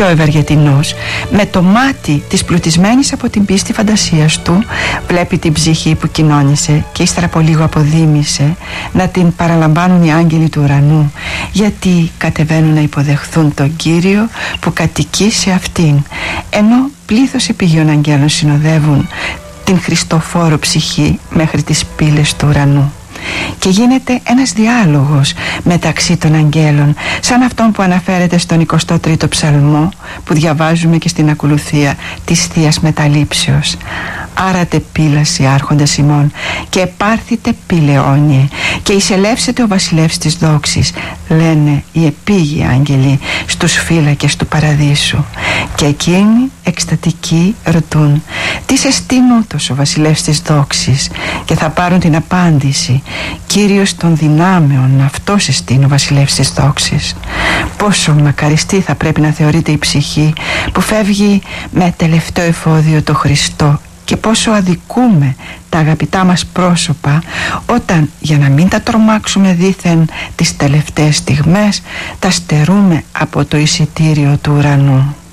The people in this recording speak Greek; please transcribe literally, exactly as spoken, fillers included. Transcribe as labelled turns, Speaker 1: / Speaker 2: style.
Speaker 1: Και ο Ευεργετινός, με το μάτι της πλουτισμένης από την πίστη φαντασίας του, βλέπει την ψυχή που κοινώνησε και ύστερα από λίγο αποδήμησε να την παραλαμβάνουν οι άγγελοι του ουρανού, γιατί κατεβαίνουν να υποδεχθούν τον Κύριο που κατοικεί σε αυτήν, ενώ πλήθος επιγείων αγγέλων συνοδεύουν την Χριστοφόρο ψυχή μέχρι τις πύλες του ουρανού. Και γίνεται ένας διάλογος μεταξύ των αγγέλων, σαν αυτόν που αναφέρεται στον εικοστό τρίτο ψαλμό που διαβάζουμε και στην ακολουθία της Θείας Μεταλήψεως. Άρατε πύλαση άρχοντας ημών και επάρθητε πύλεόνιε και εισελεύσετε ο βασιλεύς της δόξης, λένε οι επίγειοι άγγελοι στους φύλακες του παραδείσου. Και εκείνοι εκστατικοί ρωτούν, τι σε στήνутος ο βασιλεύς της δόξης, και θα πάρουν την απάντηση, Κύριος των δυνάμεων, αυτός εστίν ο βασιλεύς της δόξης. Πόσο μακαριστή θα πρέπει να θεωρείται η ψυχή που φεύγει με τελευταίο εφόδιο το Χριστό, και πόσο αδικούμε τα αγαπητά μας πρόσωπα όταν, για να μην τα τρομάξουμε δήθεν τις τελευταίες στιγμές, τα στερούμε από το εισιτήριο του ουρανού.